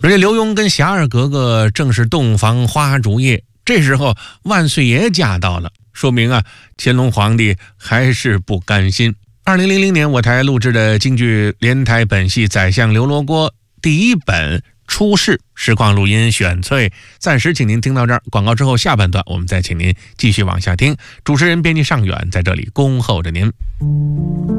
而且刘墉跟霞儿格格正是洞房花烛夜，这时候万岁爷驾到了，说明乾隆皇帝还是不甘心。2000年我台录制的京剧连台本戏《宰相刘罗锅》第一本出世实况录音选粹，暂时请您听到这儿。广告之后下半段我们再请您继续往下听。主持人编辑尚远在这里恭候着您。